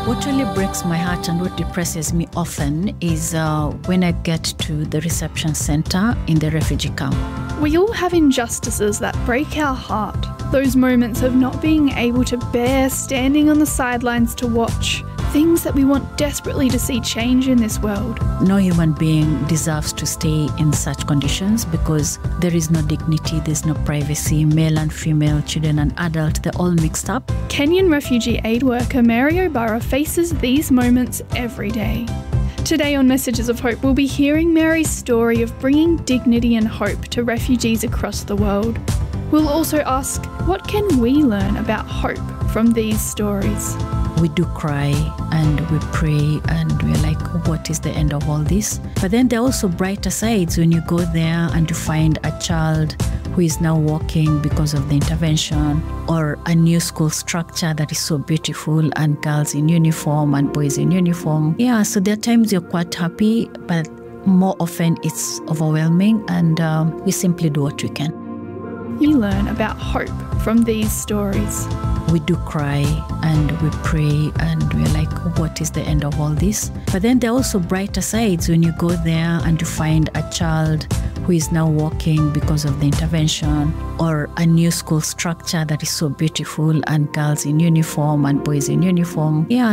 What really breaks my heart and what depresses me often is when I get to the reception center in the refugee camp. We all have injustices that break our heart. Those moments of not being able to bear standing on the sidelines to watch. Things that we want desperately to see change in this world. No human being deserves to stay in such conditions because there is no dignity, there's no privacy, male and female, children and adults, they're all mixed up. Kenyan refugee aid worker Mary O'Bara faces these moments every day. Today on Messages of Hope, we'll be hearing Mary's story of bringing dignity and hope to refugees across the world. We'll also ask, what can we learn about hope from these stories? We do cry and we pray and we're like, what is the end of all this? But then there are also brighter sides when you go there and you find a child who is now walking because of the intervention, or a new school structure that is so beautiful and girls in uniform and boys in uniform. Yeah, so there are times you're quite happy, but more often it's overwhelming, and we simply do what we can. You learn about hope from these stories. We do cry and we pray and we're like, what is the end of all this? But then there are also brighter sides when you go there and you find a child who is now walking because of the intervention, or a new school structure that is so beautiful and girls in uniform and boys in uniform. Yeah.